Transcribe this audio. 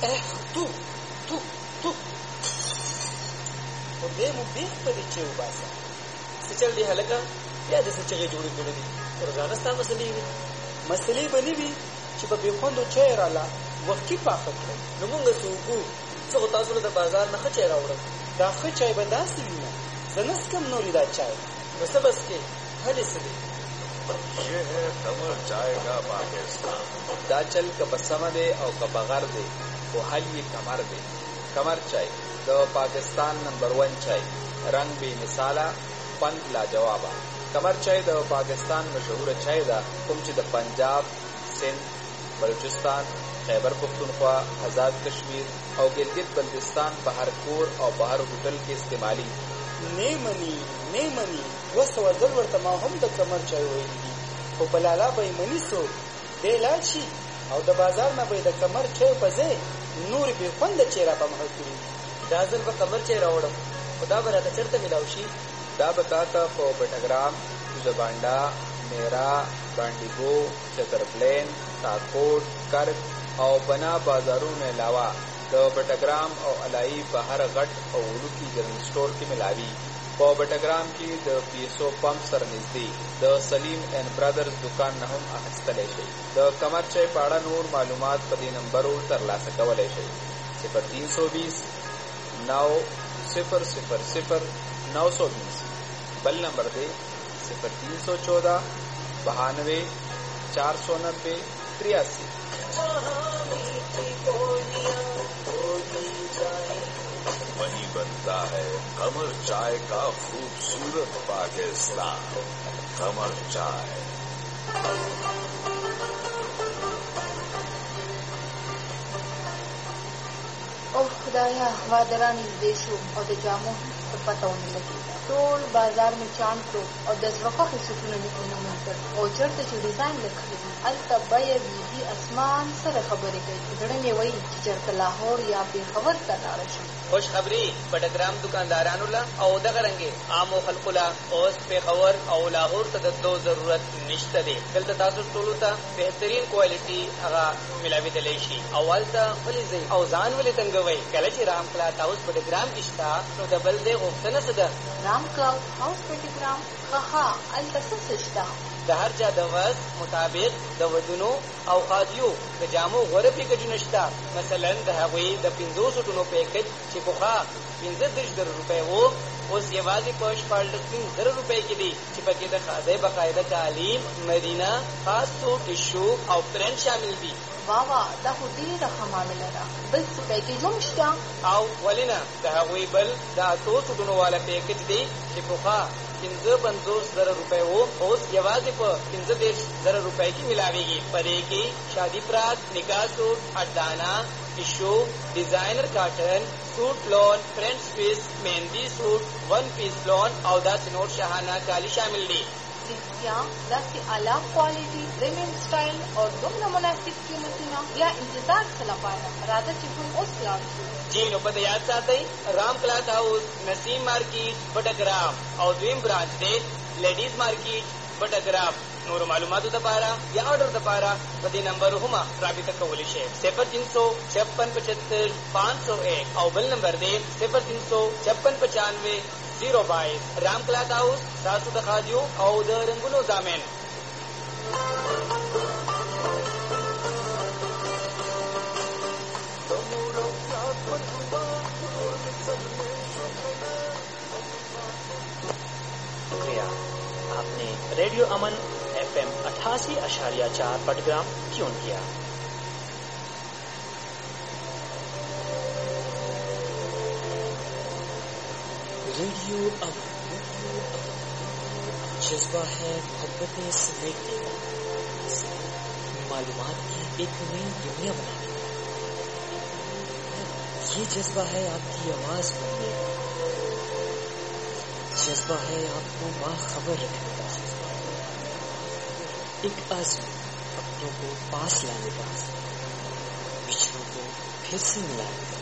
تو تو تو او دې مو بیخ په دې چې وباسه څه چل دی هلکه بیا د څه چغې جوړې کړې دي ورځانه ستا مسلې وي مسلې به نه وي چې په بېخوندو چای راله وختي پاخه کړئ نو مونږ څه وکړو څه خو تاسو له د بازار نه ښه چای راوړم دا ښه چای به داسې وي نه زه نه څکم نورې دا چای نو څه بس کې هلې څه دی ये है कमर चाय का पाकिस्तान। دا چل که په سمه دی او که بغیر دی خو حل یې کمر دی. کمر چای د پاکستان نمبر 1 چای، رنگ بې مثاله، خوند لاجوابه. کمر چای د پاکستان مشهوره چای ده کوم چې د پنجاب، سند، بلوچستان، خیبر پختونخوا، آزاد کشمیر او ګلګت بلتستان په هر کور او په هر هوټل کې استعمالي. نه مني 200 ځل ورته ما هم د کمر چای ویلي دي خو په لالا به یې مني څوک دی لاړ شي او د بازار نه به یې د کمر چای په ځای نورې بې خونده چای راته مخه کړي. دا ځل به کمر چای راوړم خو دا به راته چېرته میلاو شي؟ دا به تا ته په بټګرام، زبانډا، میرا، بانډیبو، چترپلین، تاکوټ، کرک او بنا بازارونو علاوه د بټګرام او علایي په هر غټ او وړوکي جنرل سټور کې ملاوي. په بټګرام کې د پیسو پمپ سره نږدې د سلیم اینڈ برادرز دکان نه هم اخیستلی شئ. د کمر چای په اړه نور معلومات په دې نمبرو ترلاسه کولی شئ: 0320 900 920. بل نمبر دی 0314 92 490 83. वही बनता है कमर चाय का खूबसूरत पाकिस्तान। कमर चाय। اوه خدایا وادران نږدې شو او د جامو څه پته ونه لګي. ټول بازار مې چاڼ کړو او د زړه خوښې سوټونه مې ونه موندل او چېرته چې ډیزاین لیکلی وي هلته بیه بیخي اسمان سره خبرې کوي. زړه مې وایي چې چېرته لاهور یا پېښور ته لاړه شم. خوشخبری بټګرام دکاندارانو له او دغه رنګې عامو خلکو له اوس پېښور او لاهور ته د تلو ضرورت نشته دی. دلته تاسو ټولو ته بهترین کوالټي هغه ملاوېدلی شي. او هلته ولې ځئ او ځان ولې تنګوئ؟ کله چې رام کلاټ هاوس بټګرام کې شته نو د بل ځای غوښتنه څه ده؟ رام کلاټ هاوس بټګرام ښه هلته څه شته؟ د هر چا د وس مطابق د ودونو او خادیو د جامو غوره پیکجونه شته. مثلا د هغوی د 50 سوټونو پیکج چې پخوا 15,000 روپۍ و اوس یوازې په 14,000 روپۍ کې دي چې پکې د خادۍ باقاعده تعلیم، مدینه، خاص سوټ، ټیشو او پرنټ شامل دي. واوا دا خو ډېره ښه معامله ده. بل څه پیکج هم شته؟ او ولې نه، د هغوی بل د 8 سوټونو والا پیکج دی چې پخوا 55,000 روپۍ و اوس یوازې په 15,000 روپۍ کې ملاویږي. په دې کې شادي پرات، نکاح سوټ، اډانا، ټیشو، ډیزاینر کاټن، سوټ لون، فرنٹ پیس، مهندي سوټ، 1 پیس لون او داسې نور شاهانه کالي شامل دي. رښتیا داسې اعلی کوالټي، پریمیم سټایل او دومره مناسب قیمتونه بیا انتظار څه لپاره؟ راځه چې موږ اوس لاړ شو. جی نو په یاد ساتئ رام کلاټ هاوس، نسیم مارکیټ، بټګرام او دویم برانچ دی لیډیز مارکیټ بټګرام. نور معلوماتو دپاره یا آرډر دپاره په دې نمبر هم رابطه کولی شئ: 0356 501 او بل نمبر دی 0356 022. رام کلاټ هاوس تاسو د خادیو او د رنګونو ضامن. शुक्रिया, आपने रेडियो अमन FM 88.4 बटग्राम ट्यून किया। रेडियो अमन जज्बा है मोहब्बतें समेटने का, मालूमात की एक नई दुनिया बनाने का। ये जज्बा है आपकी आवाज बनने का, जज्बा है आपको बाखबर रखने का, एक आज़म अपनों को पास लाने का, बिछड़ों को फिर से मिलाने का।